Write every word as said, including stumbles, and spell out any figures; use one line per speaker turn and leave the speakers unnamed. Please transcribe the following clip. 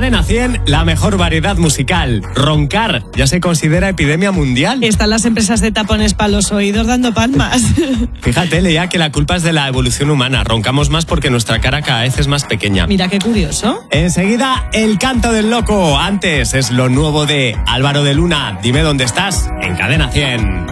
Cadena cien, la mejor variedad musical. Roncar ya se considera epidemia mundial.
Están las empresas de tapones para los oídos dando palmas.
Fíjate, leía que la culpa es de la evolución humana. Roncamos más porque nuestra cara cada vez es más pequeña.
Mira qué curioso.
Enseguida, el canto del loco. Antes es lo nuevo de Álvaro de Luna. Dime dónde estás, en Cadena cien.